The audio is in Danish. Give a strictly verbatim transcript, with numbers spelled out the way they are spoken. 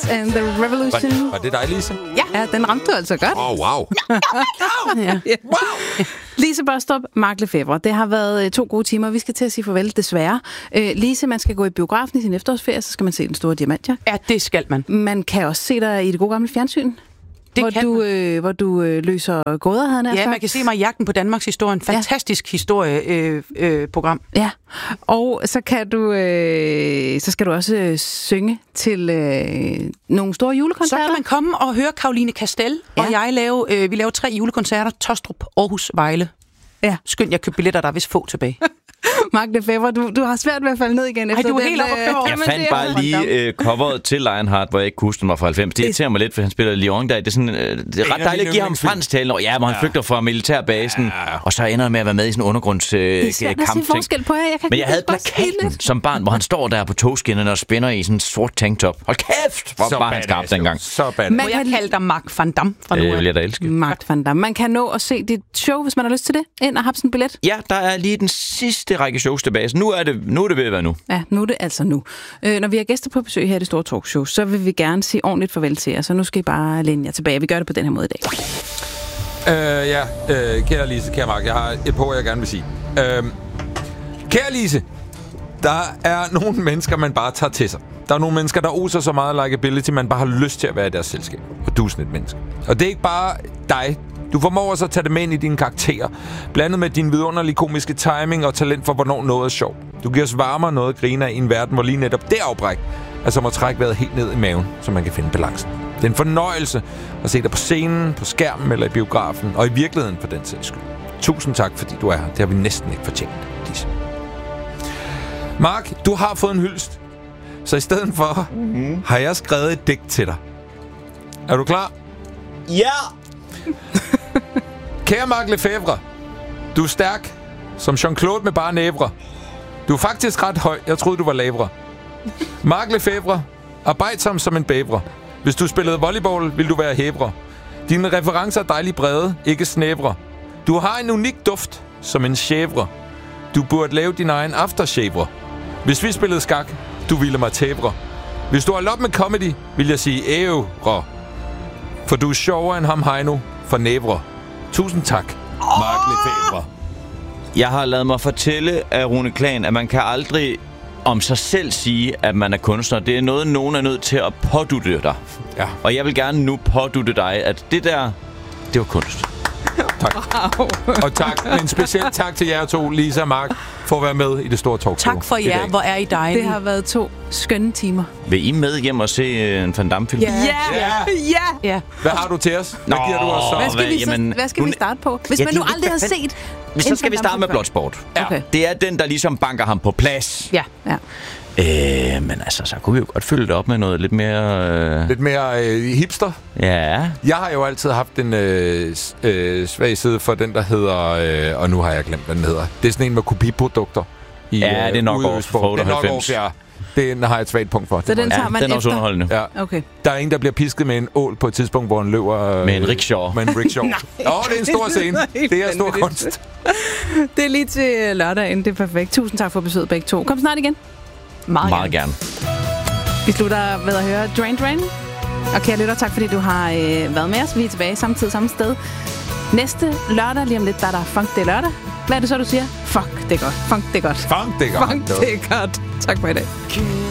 Dance and the Revolution. Var, var det dig, Lise? Ja, ja, den ramte du altså godt. Åh, oh, wow. ja. wow. Lise Baastrup, Mark Lefebvre. Det har været to gode timer. Vi skal til at sige farvel, desværre. Øh, Lise, man skal gå i biografen i sin efterårsferie, så skal man se Den Store Diamantjagt. Ja, det skal man. Man kan også se dig i det gode gamle fjernsyn. Det hvor, du, øh, hvor du øh, løser gåder, havde han Ja, sagt. man kan se mig i Jagten på Danmarks historie. Fantastisk ja. historieprogram. Øh, øh, program. ja, og så kan du, øh, så skal du også øh, synge til øh, nogle store julekoncerter. Så kan man komme og høre Caroline Kastel, ja. og jeg lave, øh, vi laver tre julekoncerter. Tostrup, Aarhus, Vejle. Ja. Skønt, jeg købte billetter, der er vist få tilbage. Mark Lefebvre, du, du har svært ved at falde ned igen. Ej, efter du er den, helt oppe at køre. Jeg fandt bare lige øh, coveret til Lionheart, hvor jeg ikke kunne huske den var fra halvfems. Det irriterer mig lidt, for han spiller Lyon der. Det er, sådan, øh, det er ret dejligt at give ham fransk tale. Ja, hvor han ja. flygter fra militærbasen, ja. og så ender han med at være med i sådan en undergrundskamp. Øh, det er svært at se forskel på jer. Jeg kan Men jeg havde plakaten som barn, hvor han står der på togskinnerne og spænder i sådan en sort tanktop. Hold kæft, hvor var han skarp dengang. Så bad. Må jeg kalde dig Mark van Dam fra nu af? Det vil jeg da elske. Mark van Dam. Man kan nå at se dit show, hvis man har lyst til det. Ind og have sådan en billet. Ja, der er lige den sidste række shows tilbage. Så nu er det, nu er det ved at være nu. Ja, nu er det altså nu. Øh, når vi har gæster på besøg her i det store talkshow, så vil vi gerne sige ordentligt farvel til jer. Så nu skal I bare læne jer tilbage. Vi gør det på den her måde i dag. Øh, ja, øh, kære Lise, kære Mark, jeg har et par ord, jeg gerne vil sige. Øh, kære Lise, der er nogle mennesker, man bare tager til sig. Der er nogle mennesker, der oser så meget likability, man bare har lyst til at være i deres selskab. Og du er sådan et menneske. Og det er ikke bare dig. Du formår også at tage det med ind i dine karakterer, blandet med din vidunderlige komiske timing og talent for, hvornår noget er sjovt. Du giver os varmere noget at grine af i en verden, hvor lige netop det afbræk er som at trække vejret helt ned i maven, så man kan finde balancen. Det er en fornøjelse at se dig på scenen, på skærmen eller i biografen, og i virkeligheden for den sags skyld. Tusind tak, fordi du er her. Det har vi næsten ikke fortjent, Lise. Mark, du har fået en hyldest. Så i stedet for, mm-hmm. har jeg skrevet et digt til dig. Er du klar? Ja! Kære Mark Lefebvre, du er stærk, som Jean-Claude med bare nævre. Du er faktisk ret høj. Jeg troede, du var lavere. Mark Lefebvre, arbejdsom som en bævre. Hvis du spillede volleyball, vil du være hævre. Dine referencer er dejligt brede, ikke snævre. Du har en unik duft, som en chèvre. Du burde lave din egen aftershave. Hvis vi spillede skak, du ville mig tævre. Hvis du har op med comedy, vil jeg sige ævre. For du er sjovere end ham Heino for nævre. Tusind tak, Mark Lefebvre. Jeg har ladet mig fortælle af Rune Klan, at man kan aldrig om sig selv sige, at man er kunstner. Det er noget, nogen er nødt til at pådutte dig. Ja. Og jeg vil gerne nu pådutte dig, at det der, det var kunst. Tak. Wow. Og tak, en speciel tak til jer to, Lisa og Mark, for at være med i det store talkshow. Tak for jer, hvor er I dejlige. Det har været to skønne timer. Vil I med hjem og se en Van Damme-film? Ja, ja, ja. ja. Hvad har du til os? Hvad giver du os så? Hvad skal, vi, så, Jamen, hvad skal vi starte på? Hvis ja, man nu aldrig har set... Så skal vi starte med Bloodsport. Okay. Det er den, der ligesom banker ham på plads. Ja, ja. Øh, men altså, så kunne vi jo godt følge det op med noget lidt mere... Øh... Lidt mere øh, hipster? Ja. Jeg har jo altid haft en øh, øh, svag side for den, der hedder... Øh, og nu har jeg glemt, hvad den hedder. Det er sådan en med kopiprodukter. I, ja, det er nok off fra otteoghalvfems. Ja. Den har jeg et svagt punkt for. Så den tager man den er efter? også underholdende. Ja. Okay. Der er en, der bliver pisket med en ål på et tidspunkt, hvor han løber... Øh, med en rickshaw. Med en rickshaw. Åh, oh, det er en stor scene. Det er stor kunst. Det er lige til lørdagen. Det er perfekt. Tusind tak for besøget begge to. Kom snart igen. Meget, Meget gerne. Vi slutter ved at høre Drain Drain. Og kære lytter, tak fordi du har øh, været med os. Vi er tilbage samme tid, samme sted. Næste lørdag, lige om lidt, der er der Funk, det er lørdag. Hvad er det så, du siger? Fuck, det er godt. Funk, det er godt. Funk, det er godt. Funk, det er godt. Tak for i dag.